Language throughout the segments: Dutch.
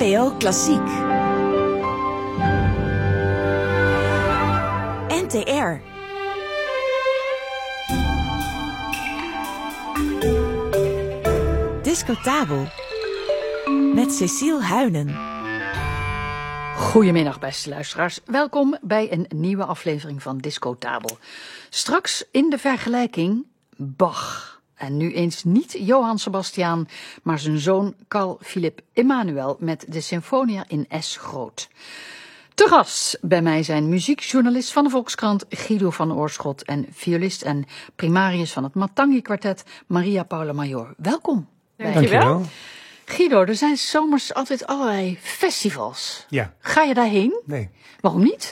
NPO Klassiek. NTR. Discotabel. Met Cecile Huynen. Goedemiddag beste luisteraars. Welkom bij een nieuwe aflevering van Discotabel. Straks in de vergelijking Bach. En nu eens niet Johann Sebastian, maar zijn zoon Carl Philipp Emanuel met de Sinfonia in S groot. Te gast bij mij zijn muziekjournalist van de Volkskrant Guido van Oorschot en violist en primarius van het Matangi Kwartet Maria Paula Major. Welkom. Dankjewel. Guido, er zijn zomers altijd allerlei festivals. Ja. Ga je daarheen? Nee. Waarom niet?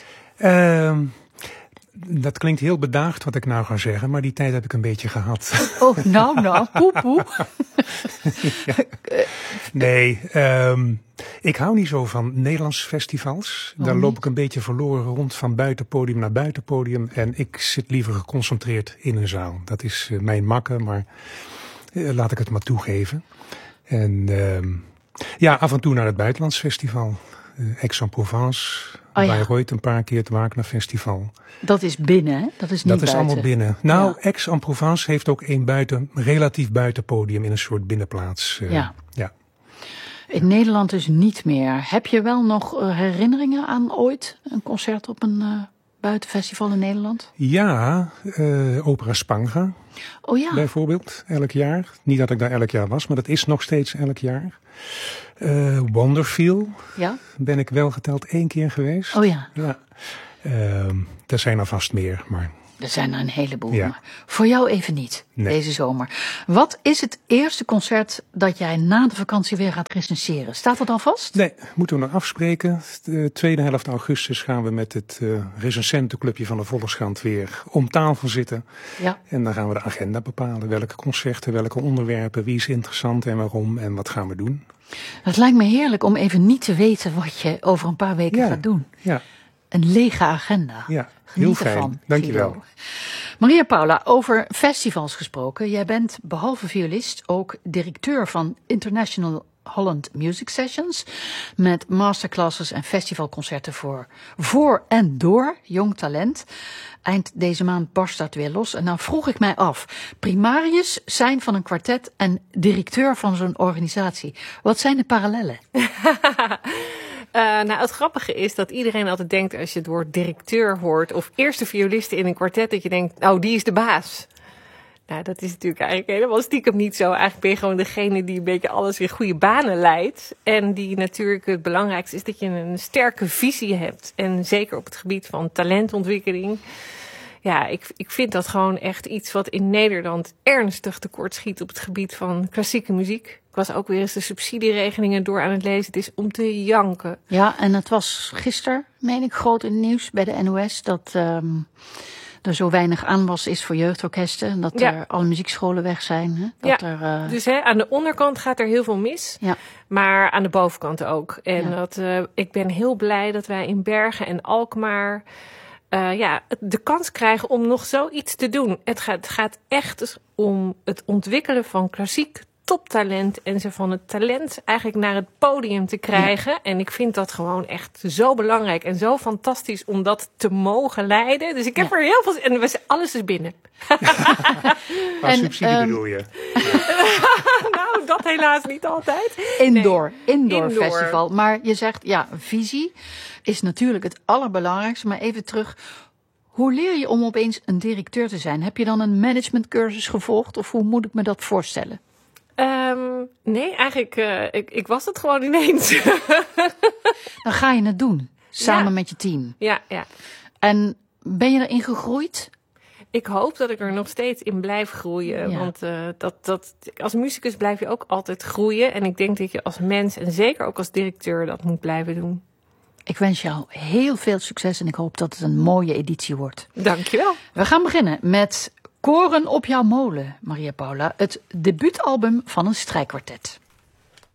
Dat klinkt heel bedaagd wat ik nou ga zeggen, maar die tijd heb ik een beetje gehad. Oh, nou, poe. Ja. Nee, ik hou niet zo van Nederlandse festivals. Daar loop ik een beetje verloren rond van buitenpodium naar buitenpodium. En ik zit liever geconcentreerd in een zaal. Dat is mijn makke, maar laat ik het maar toegeven. En af en toe naar het buitenlands festival. Aix-en-Provence, Bayreuth een paar keer, het Wagner Festival. Dat is binnen, hè? Dat is niet dat is buiten. allemaal binnen. Nou, ja. Aix-en-Provence heeft ook een relatief buitenpodium in een soort binnenplaats. Ja. Ja. In Nederland dus niet meer. Heb je wel nog herinneringen aan ooit een concert op een buitenfestival in Nederland? Ja, Opera Spanga. Oh ja. Bijvoorbeeld, elk jaar. Niet dat ik daar elk jaar was, maar dat is nog steeds elk jaar. Wonderfeel. Ja. Ben ik wel geteld 1 keer geweest. Oh ja. Ja. Er zijn er vast meer, maar... Er zijn er een heleboel. Ja. Maar voor jou even niet, deze zomer. Wat is het eerste concert dat jij na de vakantie weer gaat recenseren? Staat dat al vast? Nee, moeten we nog afspreken. De tweede helft augustus gaan we met het recensentenclubje van de Volkskrant weer om tafel zitten. Ja. En dan gaan we de agenda bepalen. Welke concerten, welke onderwerpen, wie is interessant en waarom en wat gaan we doen. Het lijkt me heerlijk om even niet te weten wat je over een paar weken gaat doen. Ja. Een lege agenda. Ja, Geniet heel fijn. ervan, Dankjewel. Guido. Maria Paula, over festivals gesproken. Jij bent behalve violist ook directeur van International Holland Music Sessions. Met masterclasses en festivalconcerten voor en door jong talent. Eind deze maand barst dat weer los. En nou vroeg ik mij af. Primarius zijn van een kwartet en directeur van zo'n organisatie. Wat zijn de parallellen? Het grappige is dat iedereen altijd denkt als je het woord directeur hoort of eerste violiste in een kwartet, dat je denkt, nou, die is de baas. Nou, dat is natuurlijk eigenlijk helemaal stiekem niet zo. Eigenlijk ben je gewoon degene die een beetje alles in goede banen leidt. En die natuurlijk het belangrijkste is dat je een sterke visie hebt. En zeker op het gebied van talentontwikkeling. Ja, ik vind dat gewoon echt iets wat in Nederland ernstig tekortschiet op het gebied van klassieke muziek. Ik was ook weer eens de subsidieregelingen door aan het lezen. Het is om te janken. Ja, en het was gisteren, meen ik, groot in het nieuws bij de NOS dat er zo weinig aanwas is voor jeugdorkesten. Dat er alle muziekscholen weg zijn. Hè? Dat Dus aan de onderkant gaat er heel veel mis. Ja. Maar aan de bovenkant ook. En ik ben heel blij dat wij in Bergen en Alkmaar de kans krijgen om nog zoiets te doen. Het gaat echt om het ontwikkelen van klassiek toptalent en ze van het talent eigenlijk naar het podium te krijgen. Ja. En ik vind dat gewoon echt zo belangrijk en zo fantastisch om dat te mogen leiden. Dus ik heb er heel veel... En alles is binnen. Subsidie bedoel je? Nou, dat helaas niet altijd. Indoor festival. Maar je zegt, visie is natuurlijk het allerbelangrijkste. Maar even terug... Hoe leer je om opeens een directeur te zijn? Heb je dan een managementcursus gevolgd? Of hoe moet ik me dat voorstellen? Nee, eigenlijk, ik was het gewoon ineens. Dan ga je het doen, samen met je team. Ja. En ben je erin gegroeid? Ik hoop dat ik er nog steeds in blijf groeien. Ja. Want als muzikus blijf je ook altijd groeien. En ik denk dat je als mens en zeker ook als directeur dat moet blijven doen. Ik wens jou heel veel succes en ik hoop dat het een mooie editie wordt. Dankjewel. We gaan beginnen met Koren op jouw molen, Maria Paula. Het debuutalbum van een strijkkwartet.